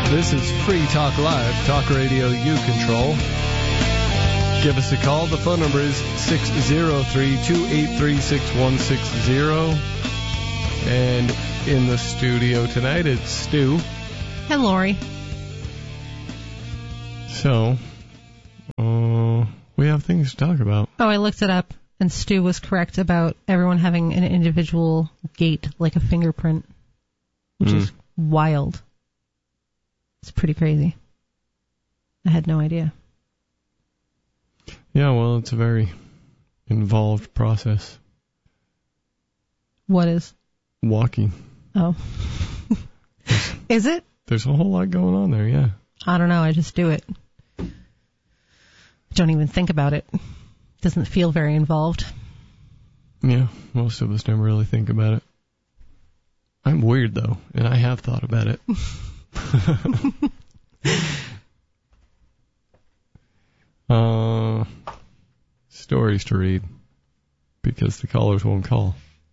This is Free Talk Live, talk radio you control. Give us a call. The phone number is 603-283-6160. And in the studio tonight, it's Stu. Hey, Lori. So, we have things to talk about. Oh, I looked it up, and Stu was correct about everyone having an individual gait, like a fingerprint, which is wild. It's pretty crazy. I had no idea. Yeah, well, it's a very involved process. What is? Walking. Oh. Is it? There's a whole lot going on there, yeah. I don't know. I just do it. Don't even think about it. Doesn't feel very involved. Yeah, most of us never really think about it. I'm weird, though, and I have thought about it. Stories to read, because the callers won't call.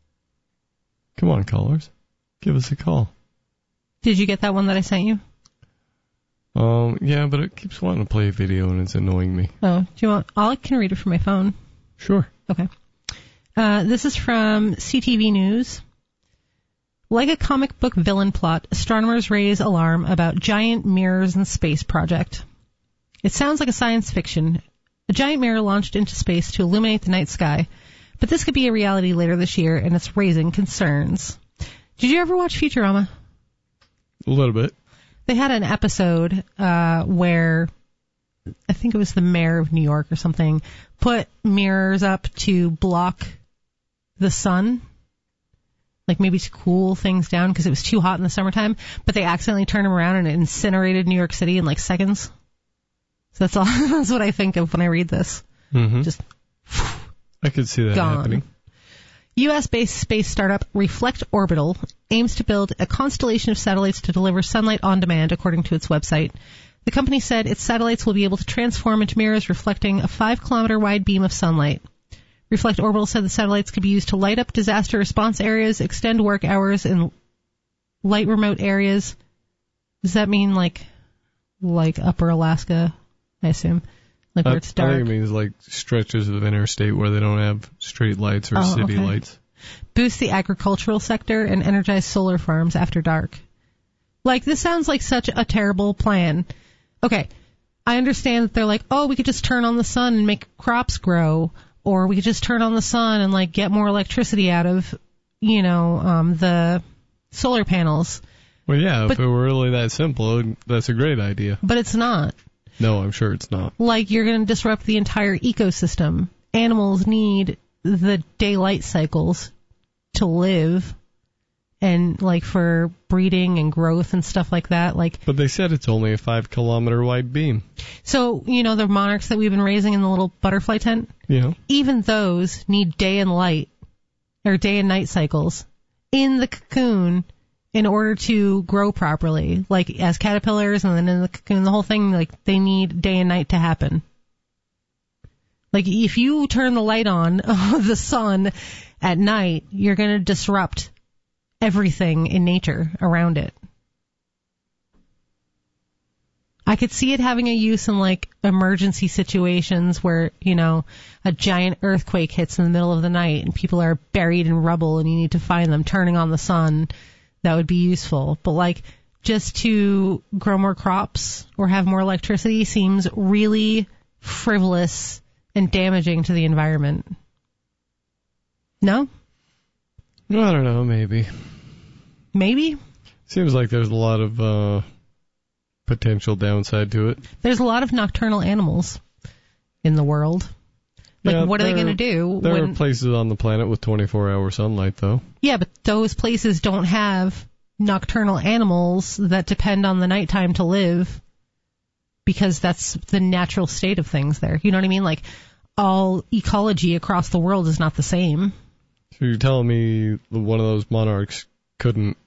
Come on, callers. Give us a call. Did you get that one that I sent you? Yeah, but it keeps wanting to play a video and it's annoying me. Oh, do you want? I can read it from my phone. Sure. Okay. This is from CTV News. Like a comic book villain plot, astronomers raise alarm about giant mirrors in space project. It sounds like a science fiction. A giant mirror launched into space to illuminate the night sky, but this could be a reality later this year, and it's raising concerns. Did you ever watch Futurama? A little bit. They had an episode where, I think it was the mayor of New York or something, put mirrors up to block the sun, like maybe to cool things down because it was too hot in the summertime, but they accidentally turned them around and it incinerated New York City in like seconds. So that's all. That's what I think of when I read this. Mm-hmm. Just I could see that gone. happening. U.S.-based space startup Reflect Orbital aims to build a constellation of satellites to deliver sunlight on demand, according to its website. The company said its satellites will be able to transform into mirrors reflecting a 5-kilometer wide beam of sunlight. Reflect Orbital said the satellites could be used to light up disaster response areas, extend work hours in light remote areas. Does that mean like Upper Alaska, I assume? Like where it's dark? I think it means like stretches of interstate where they don't have street lights or city lights. Boost the agricultural sector and energize solar farms after dark. Like, this sounds like such a terrible plan. Okay, I understand that they're like, oh, we could just turn on the sun and make crops grow, or we could just turn on the sun and like get more electricity out of, the solar panels. Well, yeah, if it were really that simple, that's a great idea. But it's not. No, I'm sure it's not. Like, you're going to disrupt the entire ecosystem. Animals need the daylight cycles to live and, like, for breeding and growth and stuff like that. But they said it's only a 5-kilometer wide beam. So, the monarchs that we've been raising in the little butterfly tent? Yeah. Even those need day and night cycles in the cocoon in order to grow properly, like as caterpillars, and then in the cocoon, the whole thing, like they need day and night to happen. Like if you turn the light on of the sun at night, you're going to disrupt everything in nature around it. I could see it having a use in like emergency situations where, a giant earthquake hits in the middle of the night and people are buried in rubble and you need to find them. Turning on the sun, that would be useful. But like just to grow more crops or have more electricity seems really frivolous and damaging to the environment. No? I don't know, maybe. Maybe? Seems like there's a lot of potential downside to it. There's a lot of nocturnal animals in the world. Like, what are they going to do? There are places on the planet with 24-hour sunlight, though. Yeah, but those places don't have nocturnal animals that depend on the nighttime to live because that's the natural state of things there. You know what I mean? Like, all ecology across the world is not the same. So you're telling me one of those monarchs couldn't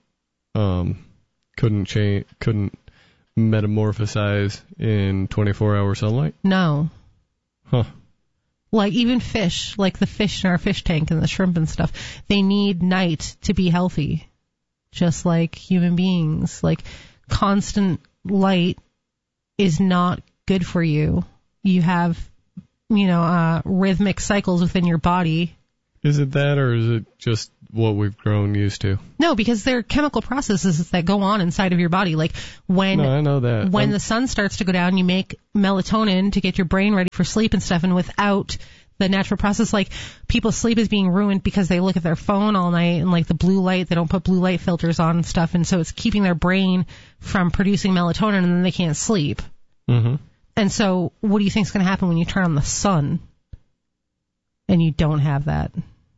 metamorphosize in 24-hour sunlight? No. Huh. Like even fish, like the fish in our fish tank and the shrimp and stuff, they need night to be healthy, just like human beings. Like constant light is not good for you. You have, rhythmic cycles within your body. Is it that, or is it just what we've grown used to? No, because there are chemical processes that go on inside of your body. Like when I know that. When the sun starts to go down, you make melatonin to get your brain ready for sleep and stuff. And without the natural process, like people's sleep is being ruined because they look at their phone all night and like the blue light, they don't put blue light filters on and stuff. And so it's keeping their brain from producing melatonin, and then they can't sleep. Mm-hmm. And so what do you think is going to happen when you turn on the sun and you don't have that?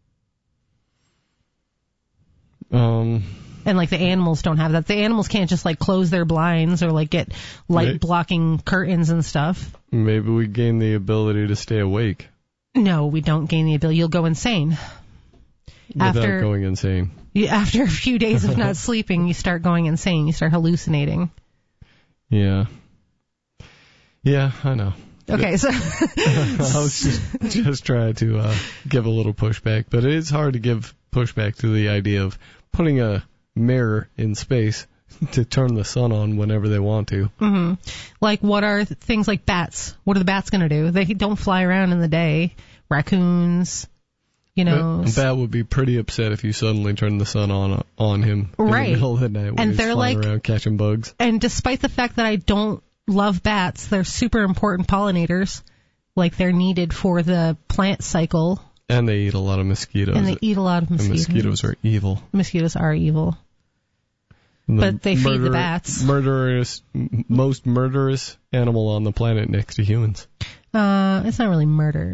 And like the animals don't have that. The animals can't just like close their blinds or like get light blocking curtains and stuff. Maybe we gain the ability to stay awake. No, we don't gain the ability. You'll go insane. Without going insane. After a few days of not sleeping, you start going insane. You start hallucinating. Yeah. Yeah, I know. Okay, so I was just trying to give a little pushback, but it is hard to give pushback to the idea of putting a mirror in space to turn the sun on whenever they want to. Mm-hmm. Like, what are things like bats? What are the bats going to do? They don't fly around in the day. Raccoons, A bat would be pretty upset if you suddenly turned the sun on him in the middle of the night when he's flying around catching bugs. And despite the fact that I don't love bats, they're super important pollinators. Like, they're needed for the plant cycle. And they eat a lot of mosquitoes. And mosquitoes are evil. Mosquitoes are evil. But they feed the bats. Most murderous animal on the planet next to humans. It's not really murder.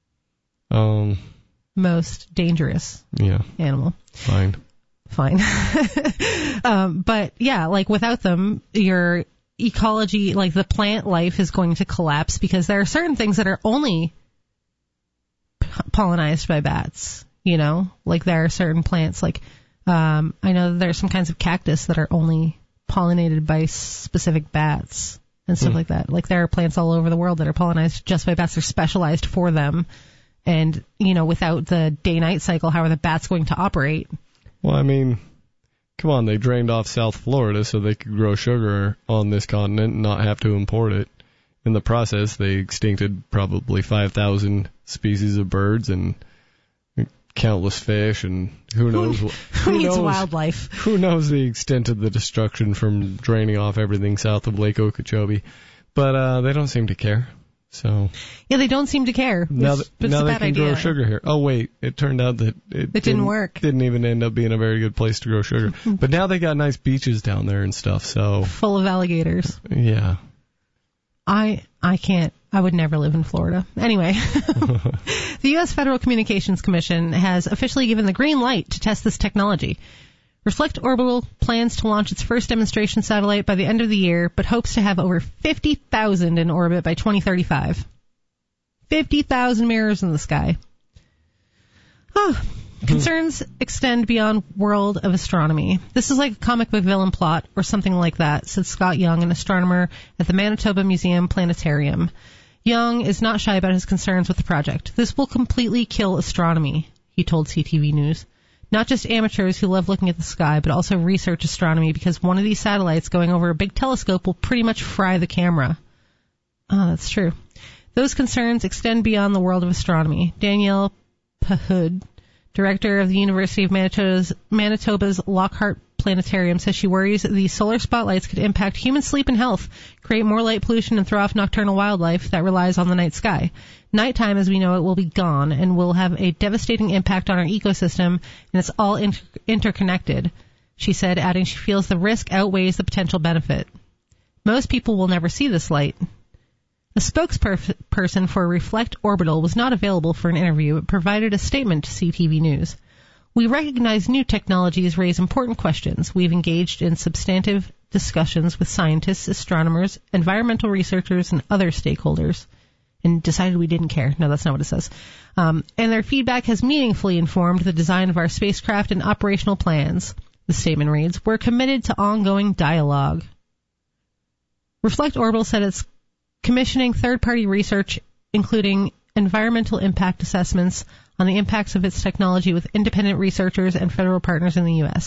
Most dangerous animal. Fine. But yeah, like without them, your ecology, like the plant life is going to collapse because there are certain things that are only pollinized by bats, like there are certain plants, like I know there are some kinds of cactus that are only pollinated by specific bats and stuff like that. Like there are plants all over the world that are pollinized just by bats. They're specialized for them. And, without the day-night cycle, how are the bats going to operate? Well, I mean, come on, they drained off South Florida so they could grow sugar on this continent and not have to import it. In the process, they extincted probably 5,000 species of birds and countless fish, and who knows? Who needs wildlife? Who knows the extent of the destruction from draining off everything south of Lake Okeechobee? But they don't seem to care. So yeah, they don't seem to care. Now they can grow sugar here. Oh wait, it turned out that it didn't work. Didn't even end up being a very good place to grow sugar. But now they got nice beaches down there and stuff. So full of alligators. Yeah. I can't. I would never live in Florida. Anyway, the U.S. Federal Communications Commission has officially given the green light to test this technology. Reflect Orbital plans to launch its first demonstration satellite by the end of the year, but hopes to have over 50,000 in orbit by 2035. 50,000 mirrors in the sky. Concerns extend beyond world of astronomy. This is like a comic book villain plot or something like that, said Scott Young, an astronomer at the Manitoba Museum Planetarium. Young is not shy about his concerns with the project. This will completely kill astronomy, he told CTV News. Not just amateurs who love looking at the sky, but also research astronomy, because one of these satellites going over a big telescope will pretty much fry the camera. Oh, that's true. Those concerns extend beyond the world of astronomy. Danielle Pahud, director of the University of Manitoba's Lockhart Planetarium, says she worries that these solar spotlights could impact human sleep and health, create more light pollution, and throw off nocturnal wildlife that relies on the night sky. Nighttime, as we know it, will be gone and will have a devastating impact on our ecosystem, and it's all interconnected, she said, adding she feels the risk outweighs the potential benefit. Most people will never see this light. A spokesperson for Reflect Orbital was not available for an interview, but provided a statement to CTV News. We recognize new technologies raise important questions. We've engaged in substantive discussions with scientists, astronomers, environmental researchers, and other stakeholders, and decided we didn't care. No, that's not what it says. And their feedback has meaningfully informed the design of our spacecraft and operational plans. The statement reads, "We're committed to ongoing dialogue." Reflect Orbital said it's commissioning third-party research, including environmental impact assessments on the impacts of its technology with independent researchers and federal partners in the U.S.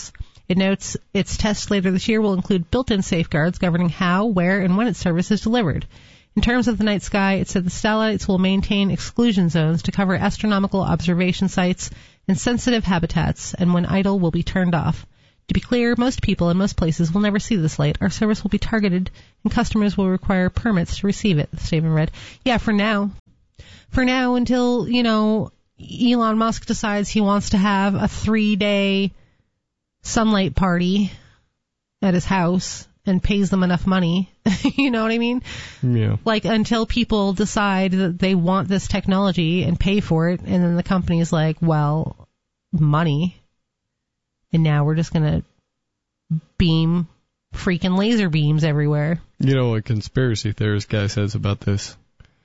It notes its test later this year will include built-in safeguards governing how, where, and when its service is delivered. In terms of the night sky, it said the satellites will maintain exclusion zones to cover astronomical observation sites and sensitive habitats, and when idle will be turned off. To be clear, most people in most places will never see this light. Our service will be targeted, and customers will require permits to receive it, the statement read. Yeah, for now. For now, until, Elon Musk decides he wants to have a 3-day sunlight party at his house and pays them enough money. You know what I mean? Yeah. Like, until people decide that they want this technology and pay for it, and then the company's like, well, money. And now we're just going to beam freaking laser beams everywhere. You know what conspiracy theorist guy says about this?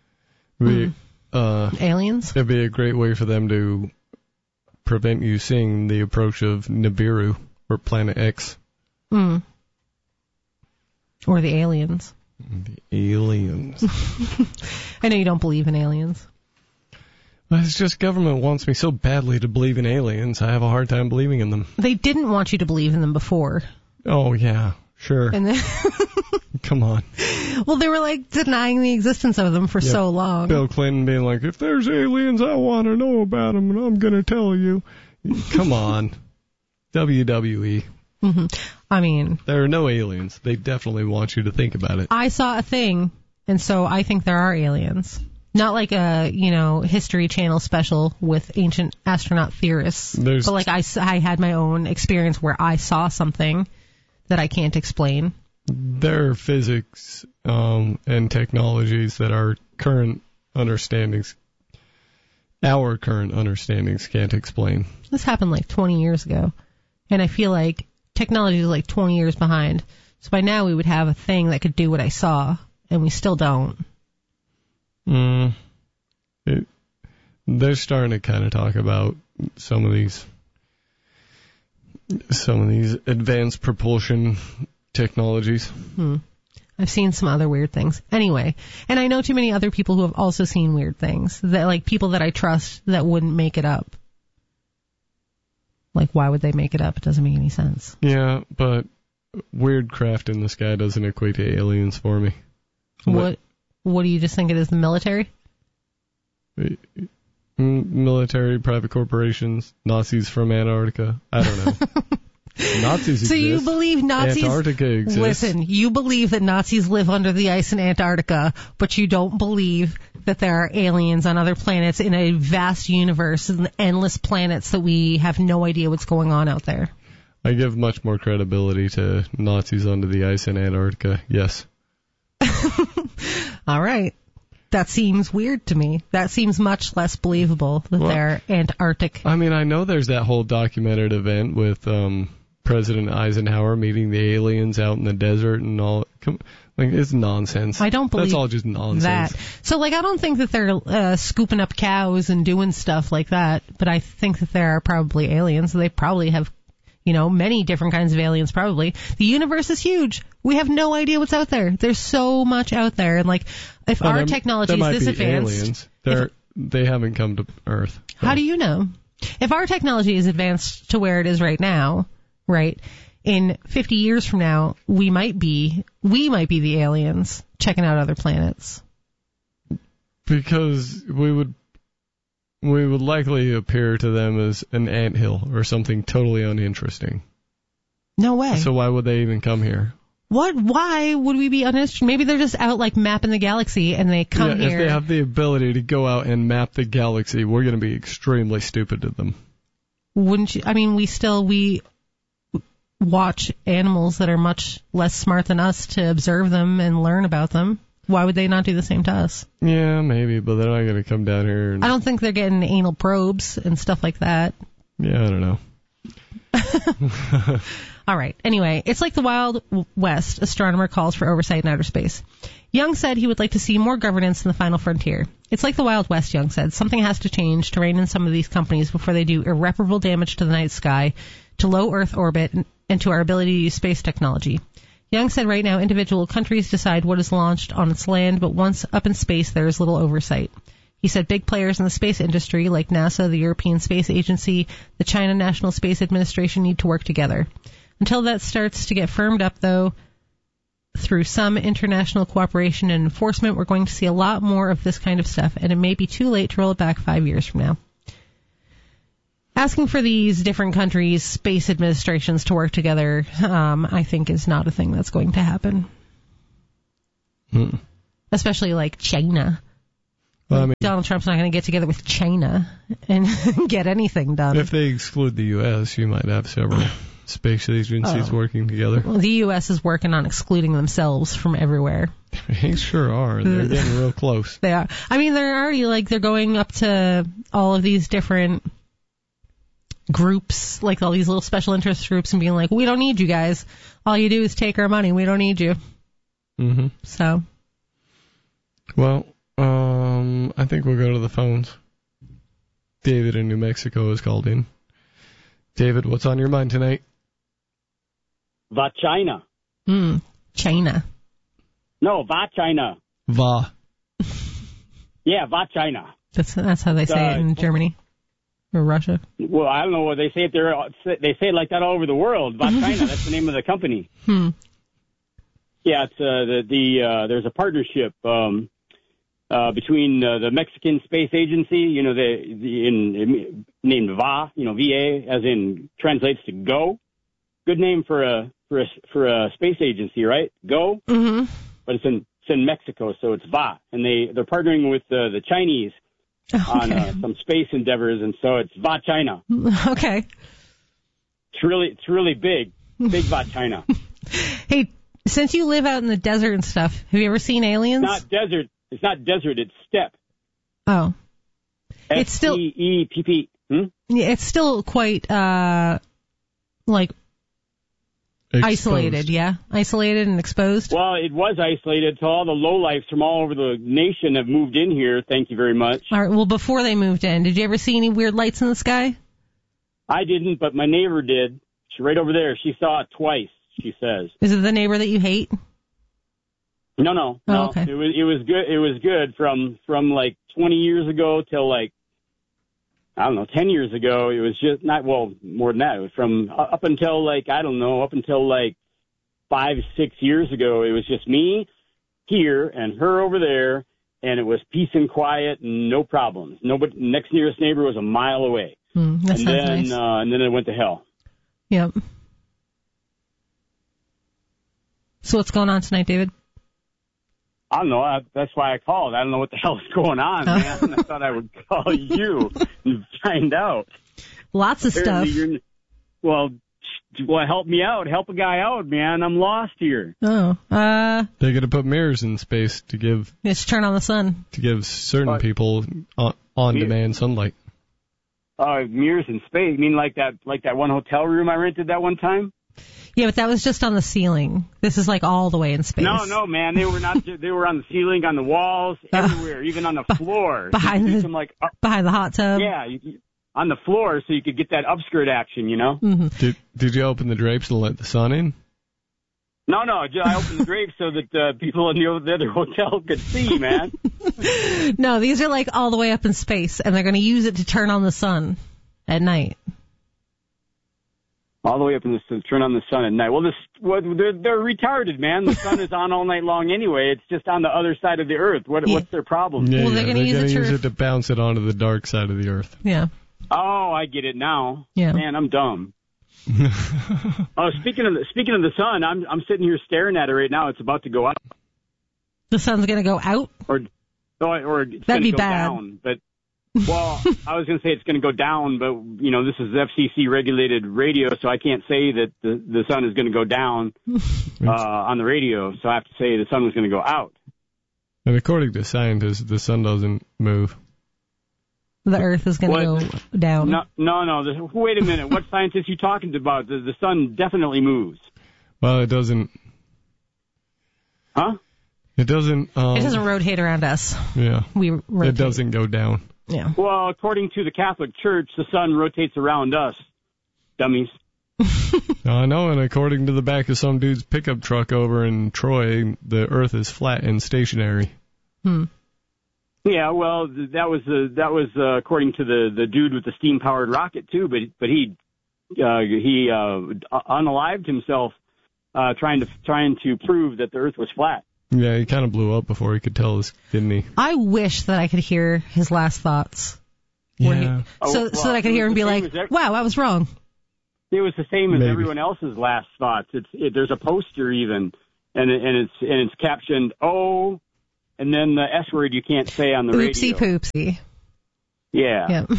Aliens? It'd be a great way for them to prevent you seeing the approach of Nibiru or Planet X. Or the aliens. The aliens. I know you don't believe in aliens. It's just government wants me so badly to believe in aliens, I have a hard time believing in them. They didn't want you to believe in them before. Oh, yeah, sure. And then Come on. Well, they were like denying the existence of them for so long. Bill Clinton being like, if there's aliens, I want to know about them, and I'm going to tell you. Come on. WWE. Mm-hmm. I mean, there are no aliens. They definitely want you to think about it. I saw a thing, and so I think there are aliens. Not like a, History Channel special with ancient astronaut theorists. But like I had my own experience where I saw something that I can't explain. There are physics and technologies that our current understandings can't explain. This happened like 20 years ago. And I feel like technology is like 20 years behind. So by now we would have a thing that could do what I saw, and we still don't. They're starting to kind of talk about some of these advanced propulsion technologies. I've seen some other weird things. Anyway, and I know too many other people who have also seen weird things, that like people that I trust that wouldn't make it up. Like, why would they make it up? It doesn't make any sense. Yeah, but weird craft in the sky doesn't equate to aliens for me. What do you just think it is, the military? Military, private corporations, Nazis from Antarctica. I don't know. Nazis exist. So you believe Nazis... Antarctica exists. Listen, you believe that Nazis live under the ice in Antarctica, but you don't believe that there are aliens on other planets in a vast universe and endless planets that we have no idea what's going on out there. I give much more credibility to Nazis under the ice in Antarctica, yes. All right. That seems weird to me. That seems much less believable that they're Antarctic. I mean, I know there's that whole documented event with President Eisenhower meeting the aliens out in the desert and all. Like, it's nonsense. I don't believe that's all just nonsense. That. So, like, I don't think that they're scooping up cows and doing stuff like that, but I think that there are probably aliens. They probably have, many different kinds of aliens, probably. The universe is huge. We have no idea what's out there. There's so much out there. And, like, if our technology is this advanced... Aliens. They haven't come to Earth. So. How do you know? If our technology is advanced to where it is right now, right, in 50 years from now, we might be the aliens checking out other planets. Because we would likely appear to them as an anthill or something totally uninteresting. No way. So why would they even come here? What? Why would we be uninterested? Maybe they're just out like mapping the galaxy and they come here. If they have the ability to go out and map the galaxy, we're going to be extremely stupid to them. Wouldn't you? I mean, we watch animals that are much less smart than us to observe them and learn about them. Why would they not do the same to us? Yeah, maybe, but they're not going to come down here. I don't think they're getting anal probes and stuff like that. Yeah, I don't know. All right. Anyway, it's like the Wild West, astronomer calls for oversight in outer space. Young said he would like to see more governance in the final frontier. It's like the Wild West, Young said. Something has to change to rein in some of these companies before they do irreparable damage to the night sky, to low Earth orbit, and to our ability to use space technology. Young said right now individual countries decide what is launched on its land, but once up in space there is little oversight. He said big players in the space industry like NASA, the European Space Agency, the China National Space Administration need to work together. Until that starts to get firmed up, though, through some international cooperation and enforcement, we're going to see a lot more of this kind of stuff, and it may be too late to roll it back 5 years from now. Asking for these different countries' space administrations to work together, I think, is not a thing that's going to happen. Especially like China. Well, I mean, Donald Trump's not going to get together with China and get anything done. if they exclude the U.S., you might have several space agencies working together. Well, the U.S. is working on excluding themselves from everywhere. They sure are. They're getting real close. They are. I mean, they're already they're going up to all of these different groups, like all these little special interest groups, and being like, we don't need you guys. All you do is take our money. We don't need you. Mm-hmm. So. Well, I think we'll go to the phones. David in New Mexico has called in. David, what's on your mind tonight? Vagina. China. No, vagina. Va. Yeah, vagina. That's how they say it in Germany or Russia. Well, I don't know what they say it there. They say it like that all over the world. Vagina. That's the name of the company. Yeah, it's there's a partnership between the Mexican Space Agency, named VA, VA, as in translates to go. Good name for a space agency, right? Go. Mm-hmm. But it's in Mexico, so it's VA, and they're partnering with the Chinese on some space endeavors, and so it's VA China. Okay. It's really big VA China. Hey, since you live out in the desert and stuff, have you ever seen aliens? It's not desert. It's steppe. Oh. It's still STEPP. Yeah, it's still quite isolated, yeah? Isolated and exposed? Well, it was isolated, so all the lowlifes from all over the nation have moved in here. Thank you very much. All right, well, before they moved in, did you ever see any weird lights in the sky? I didn't, but my neighbor did. She's right over there. She saw it twice, she says. Is it the neighbor that you hate? No. Oh, okay. It was good. It was good from like 20 years ago till like, I don't know, 10 years ago. It was just not, well, more than that. It was from up until like 5-6 years ago. It was just me here and her over there, and it was peace and quiet and no problems. Nobody, next nearest neighbor was a mile away. That sounds nice. And then it went to hell. Yep. So what's going on tonight, David? I don't know. That's why I called. I don't know what the hell is going on, man. I thought I would call you and find out. Lots of stuff. Well, help me out. Help a guy out, man. I'm lost here. Oh. They're going to put mirrors in space to give... Just turn on the sun. To give certain people on-demand sunlight. Mirrors in space? You mean like that one hotel room I rented that one time? Yeah, but that was just on the ceiling. This is like all the way in space. No, man. They were not. They were on the ceiling, on the walls, everywhere, even on the floor. Behind the hot tub. Yeah, on the floor, so you could get that upskirt action, Mm-hmm. Did you open the drapes and let the sun in? No. I opened the drapes so that people in the other hotel could see, man. No, these are like all the way up in space, and they're going to use it to turn on the sun at night. All the way up to turn on the sun at night. Well, they're retarded, man. The sun is on all night long anyway. It's just on the other side of the earth. What's their problem? Yeah, well, they're going to use it to bounce it onto the dark side of the earth. Yeah. Oh, I get it now. Yeah. Man, I'm dumb. Speaking of the sun, I'm sitting here staring at it right now. It's about to go out. The sun's going to go out? Or it's That'd be go bad. Down, but. Well, I was going to say it's going to go down, but, this is FCC-regulated radio, so I can't say that the sun is going to go down on the radio, so I have to say the sun was going to go out. And according to scientists, the sun doesn't move. The earth is going to go down. No. Wait a minute. What scientists are you talking about? The sun definitely moves. Well, it doesn't. Huh? It doesn't. It doesn't rotate around us. Yeah. We rotate. It doesn't go down. Yeah. Well, according to the Catholic Church, the sun rotates around us. Dummies. I know, and according to the back of some dude's pickup truck over in Troy, the earth is flat and stationary. Yeah, well, that was according to the dude with the steam-powered rocket, too, but he unalived himself trying to prove that the Earth was flat. Yeah, he kind of blew up before he could tell us, didn't he? I wish that I could hear his last thoughts. Yeah. So that I could hear him be like, "Wow, I was wrong." It was the same as Maybe. everyone else's last thoughts. There's a poster even, and it's captioned "Oh," and then the S word you can't say on the Oopsie radio. poopsie. Yeah. Yep.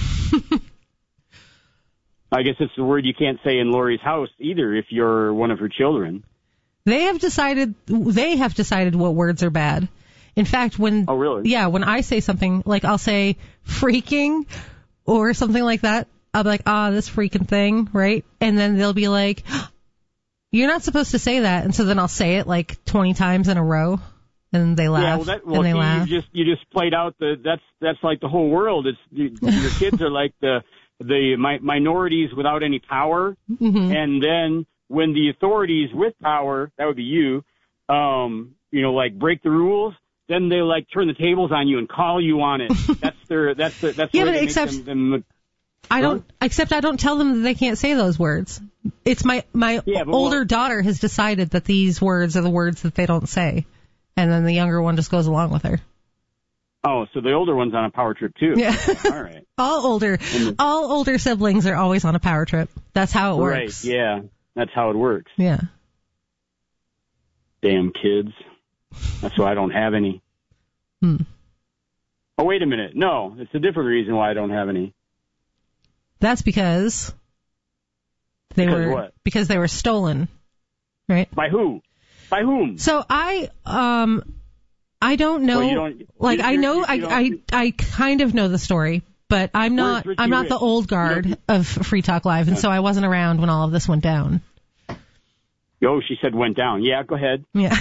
I guess it's the word you can't say in Lori's house either if you're one of her children. They have decided what words are bad. In fact, when when I say something, like I'll say freaking or something like that, I'll be like, this freaking thing, right? And then they'll be like, you're not supposed to say that. And so then I'll say it like 20 times in a row, and they laugh. And they laugh. You just played out that's like the whole world. Your kids are like the minorities without any power, and then when the authorities with power, that would be you, like break the rules, then they like turn the tables on you and call you on it. That's the yeah, way but they except make them. I don't tell them that they can't say those words. It's my older daughter has decided that these words are the words that they don't say, and then the younger one just goes along with her. Oh, so the older one's on a power trip too. Yeah. All right. All older siblings are always on a power trip. That's how it works. Right. Yeah. That's how it works. Yeah. Damn kids. That's why I don't have any. Oh, wait a minute. No, it's a different reason why I don't have any. That's because they were stolen, right? By who? By whom? So I don't know. I kind of know the story, but I'm not the old guard of Free Talk Live, and so I wasn't around when all of this went down. Oh, she said went down. Yeah, go ahead. Yeah.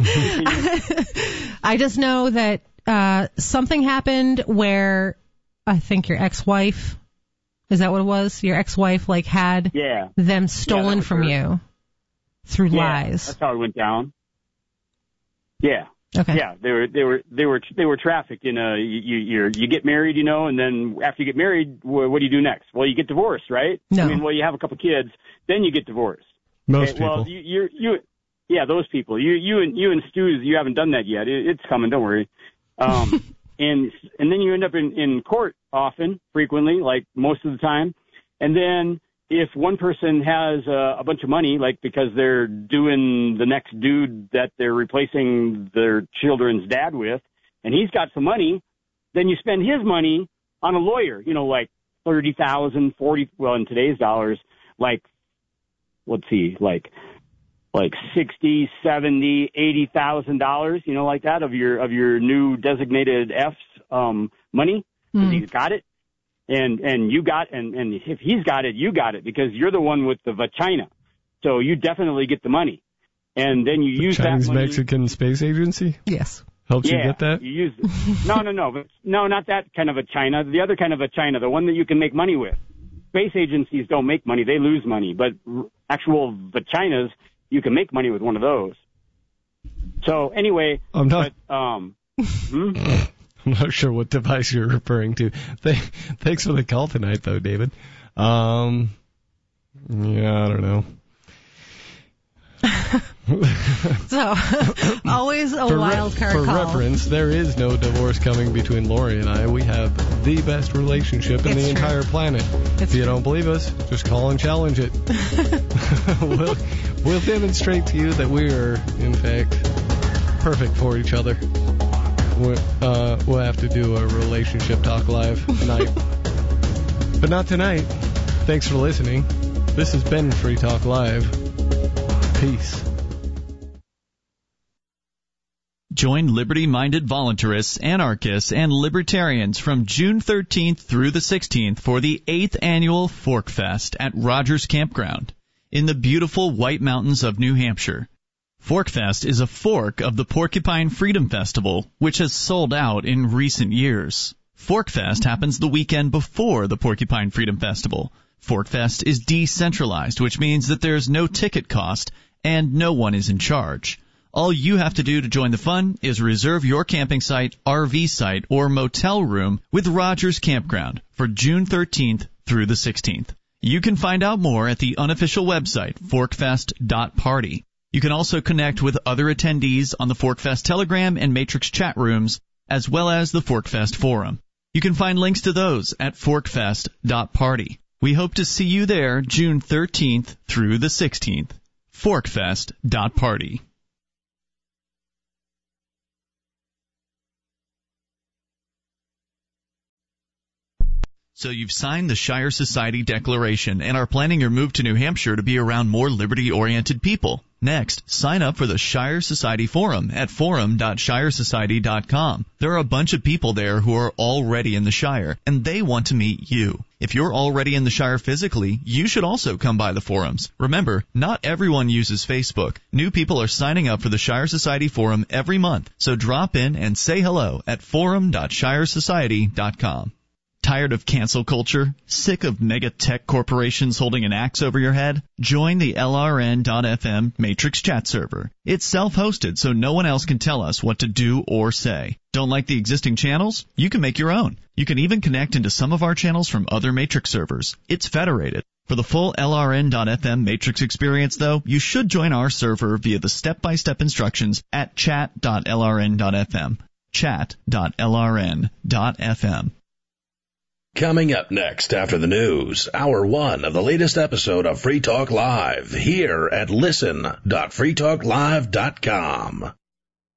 I just know that something happened where I think your ex-wife, is that what it was? Your ex-wife had them stolen from you through lies. That's how it went down. Yeah. Okay. Yeah, they were trafficked in you get married, and then after you get married, what do you do next? Well, you get divorced, right? No. You have a couple kids, then you get divorced. Most people. Well, those people. You and Stu, you haven't done that yet. It's coming. Don't worry. And then you end up in court frequently, like most of the time. And then if one person has a bunch of money, like because they're doing the next dude that they're replacing their children's dad with, and he's got some money, then you spend his money on a lawyer. Like $30,000, $40,000. Well, in today's dollars, let's see, like $60,000, $70,000, $80,000, like that of your new designated F's money. He's got it, and you got, and if he's got it, you got it because you're the one with the vagina, so you definitely get the money, and then you use Chinese that money. Mexican Space Agency. Yes. Helps you get that? You use it. No, not that kind of a China. The other kind of a China, the one that you can make money with. Space agencies don't make money; they lose money. But actual vaginas, you can make money with one of those. So anyway, I'm not sure what device you're referring to. Thanks for the call tonight, though, David. I don't know. So, always a wild card call. For reference, there is no divorce coming between Lori and I. We have the best relationship in the entire planet. If you don't believe us, just call and challenge it. We'll demonstrate to you that we are, in fact, perfect for each other. We'll have to do a relationship talk live tonight. But not tonight. Thanks for listening. This has been Free Talk Live. Peace. Join liberty-minded voluntarists, anarchists, and libertarians from June 13th through the 16th for the 8th annual Fork Fest at Rogers Campground in the beautiful White Mountains of New Hampshire. Fork Fest is a fork of the Porcupine Freedom Festival, which has sold out in recent years. Fork Fest happens the weekend before the Porcupine Freedom Festival. Fork Fest is decentralized, which means that there's no ticket cost and no one is in charge. All you have to do to join the fun is reserve your camping site, RV site, or motel room with Rogers Campground for June 13th through the 16th. You can find out more at the unofficial website, forkfest.party. You can also connect with other attendees on the Forkfest Telegram and Matrix chat rooms, as well as the Forkfest Forum. You can find links to those at forkfest.party. We hope to see you there June 13th through the 16th. Forkfest.party. So you've signed the Shire Society Declaration and are planning your move to New Hampshire to be around more liberty-oriented people. Next, sign up for the Shire Society Forum at forum.shiresociety.com. There are a bunch of people there who are already in the Shire, and they want to meet you. If you're already in the Shire physically, you should also come by the forums. Remember, not everyone uses Facebook. New people are signing up for the Shire Society Forum every month, so drop in and say hello at forum.shiresociety.com. Tired of cancel culture? Sick of mega tech corporations holding an axe over your head? Join the LRN.FM Matrix chat server. It's self-hosted, so no one else can tell us what to do or say. Don't like the existing channels? You can make your own. You can even connect into some of our channels from other Matrix servers. It's federated. For the full LRN.FM Matrix experience, though, you should join our server via the step-by-step instructions at chat.lrn.fm. Chat.lrn.fm. Coming up next after the news, Hour 1 of the latest episode of Free Talk Live, here at listen.freetalklive.com.